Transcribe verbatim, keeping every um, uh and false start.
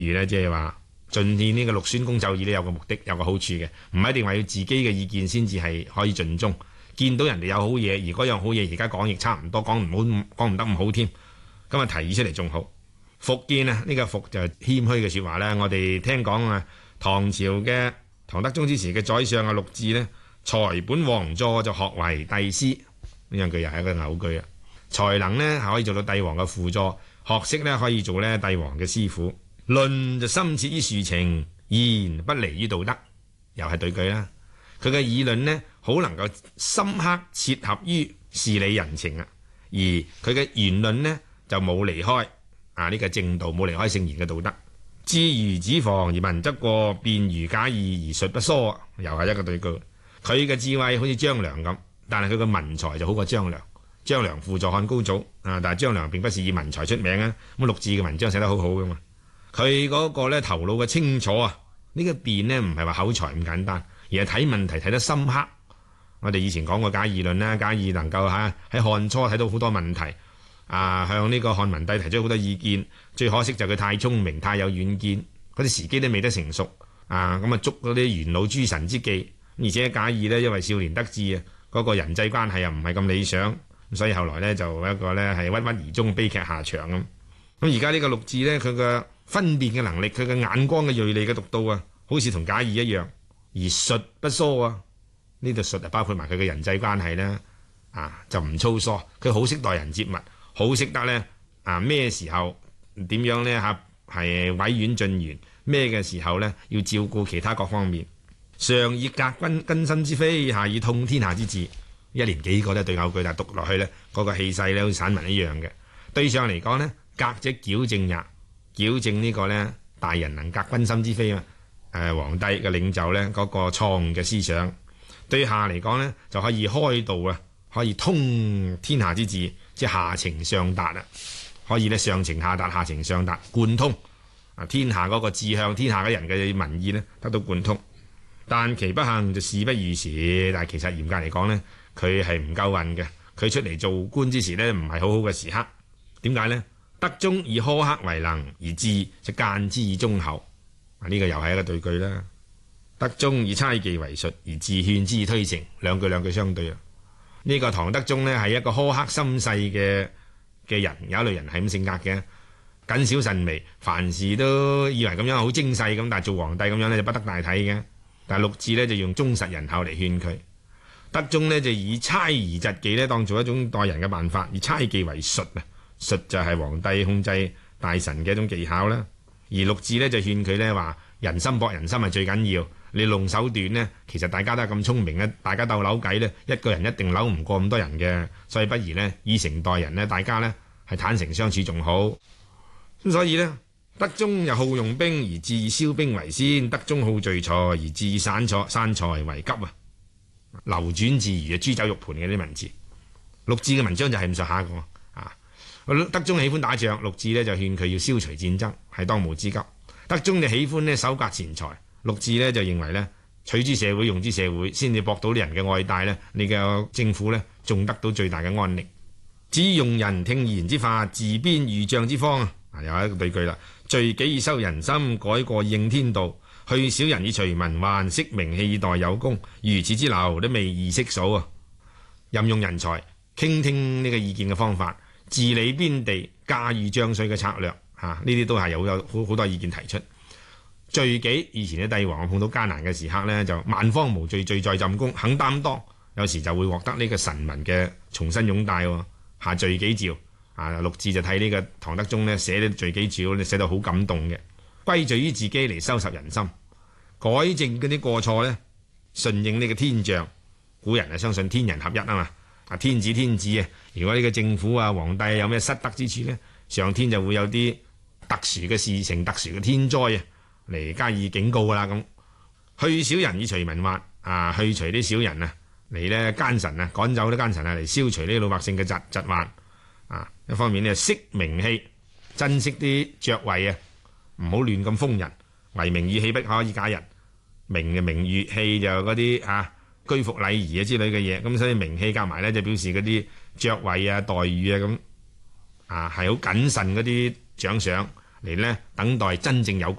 而咧即係話進獻呢個六宣公奏議咧有個目的，有個好處嘅，唔係一定話要自己嘅意見先至係可以盡忠。見到人哋有好嘢，而嗰樣好嘢而家講亦差唔多，講唔好，講唔得咁好添，咁啊提議出嚟仲好。復見啊，呢個復就謙虛嘅説話咧。我哋聽講啊，唐朝嘅唐德宗之時嘅宰相啊陸贄呢，才本王座就學為帝師，呢樣句又係一個偶句啊。才能呢係可以做到帝王嘅輔助，學識呢可以做呢帝王嘅師傅。論就深切於庶情，言不離於道德，又係對句啦。佢嘅議論呢，好能夠深刻切合於事理人情啊，而佢嘅言論呢，就冇離開啊呢個正道，冇離開聖賢嘅道德。知如子房而文則過，辯如賈誼而述不疏，又係一個對句。佢嘅智慧好似張良咁，但係佢嘅文才就好過張良。張良輔助漢高祖啊，但係張良並不是以文才出名啊。咁陸贄嘅文章寫得好好噶嘛，佢嗰個咧頭腦嘅清楚啊，呢、這個辯呢，唔係話口才咁簡單，而係睇問題睇得深刻。我哋以前講過賈誼論啦，賈誼能夠喺喺漢初睇到好多問題啊，向呢個漢文帝提出好多意見。最可惜就佢太聰明，太有遠見，嗰啲時機都未得成熟啊，咁啊捉嗰啲元老諸臣之忌。而且賈誼呢，因為少年得志啊，嗰、那個人際關係又唔係咁理想，所以後來呢，就一個呢係鬱鬱而終，悲劇下場咁。咁而家呢個陸贄呢，佢嘅分辨嘅能力，佢嘅眼光嘅鋭利嘅獨到啊，好似同賈誼一樣，而述不疏啊。呢度述就包括埋佢嘅人際關係咧，啊就唔粗疏，佢好識待人接物，好識得咧啊咩時候點樣咧嚇係委婉進言，咩嘅時候咧要照顧其他各方面。上以革君根深之非，下以通天下之治。一連幾個咧對偶句，但係讀落去咧嗰個氣勢咧好似散文一樣嘅。對上嚟講咧，革者矯正也，矯正呢個咧大人能革君心之非啊！誒皇帝嘅領袖咧嗰個錯誤嘅思想。對下嚟講呢，就可以開導啊，可以通天下之治，即係下情上達啊，可以咧上情下達，下情上達，貫通啊天下嗰個志向，天下嘅人嘅民意呢，得到貫通。但其不幸就事不如時，但係其實嚴格嚟講呢，佢係唔夠運嘅。佢出嚟做官之時呢，唔係好好嘅時刻。點解呢？德宗以苛刻為能，而治就諫之以忠厚。啊，呢個又係一個對句啦。德宗以猜忌為術，而治勸之以推誠，兩句兩句相對啊。呢、這個唐德宗呢，係一個苛刻心細嘅嘅人，有一類人係咁性格嘅，謹小慎微，凡事都以為咁樣好精細咁，但係做皇帝咁樣呢，就不得大體嘅。但係陸贄呢，就用忠實仁厚嚟勸佢，德宗呢，就以猜疑疾忌呢當做一種待人嘅辦法，以猜忌為術啊，術就係皇帝控制大臣嘅一種技巧啦。而陸贄呢，就勸佢呢話：人心搏人心係最緊要。你弄手段呢，其實大家都係咁聰明咧，大家鬥扭計呢，一個人一定扭唔過咁多人嘅，所以不如呢，以誠待人呢，大家呢係坦誠相處仲好。咁所以呢，德宗又好用兵，而治以消兵為先；德宗好聚財，而治以散財散財為急啊。流轉自如啊，豬走肉盤嘅啲文字。陸贄嘅文章就係咁上下個啊。德宗喜歡打仗，陸贄呢就勸佢要消除戰爭，係當務之急。德宗就喜歡呢搜刮錢財。陸贄呢就認為呢，取之社會，用之社會，先至博到啲人嘅愛戴呢，你嘅政府呢，仲得到最大嘅安寧。至於用人聽賢之法，自編御將之方啊，又係一個對句啦。罪己以收人心，改過應天道。去小人以除民患，息名氣以待有功。如此之流都未易悉數啊！任用人才，傾聽呢個意見嘅方法，治理邊地，駕馭將帥嘅策略嚇，呢啲都係有有好好多意見提出。罪己，以前嘅帝王碰到艱難嘅時刻呢，就萬方無罪，罪在朕功，肯擔當，有時就會獲得呢個臣民嘅重新擁戴喎。下罪己詔啊，陸贄就睇呢個唐德宗呢寫啲罪己詔，寫到好感動嘅，歸罪於自己嚟收拾人心，改正嗰啲過錯呢，順應呢個天象。古人係相信天人合一啊嘛，啊天子天子啊，如果呢個政府啊皇帝有咩失德之處呢，上天就會有啲特殊嘅事情、特殊嘅天災啊，嚟加以警告噶啦。咁去小人以除民患啊，去除啲小人啊，嚟呢奸臣啊，趕走啲奸臣啊，嚟消除呢老百姓嘅疾疾患啊。一方面呢，惜名氣，珍惜啲爵位啊，唔好亂咁封人。為名與氣不可以假人，名嘅名譽，氣就嗰啲啊居服禮儀啊之類嘅嘢。咁所以名氣夾埋呢，就表示嗰啲爵位啊、待遇啊咁啊係好謹慎嗰啲獎賞嚟呢等待真正有